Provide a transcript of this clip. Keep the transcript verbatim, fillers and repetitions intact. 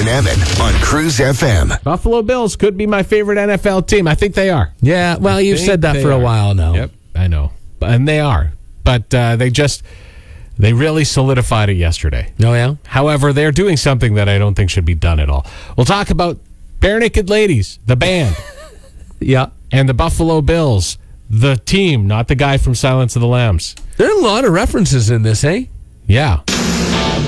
and Evan on Cruise F M. Buffalo Bills could be my favorite N F L team. I think they are. Yeah, well, you've said that for a while now. Yep, I know. And they are. But uh, they just, they really solidified it yesterday. Oh, yeah? However, they're doing something that I don't think should be done at all. We'll talk about Bare Naked Ladies, the band. Yeah. And the Buffalo Bills, the team, not the guy from Silence of the Lambs. There are a lot of references in this, eh? Yeah.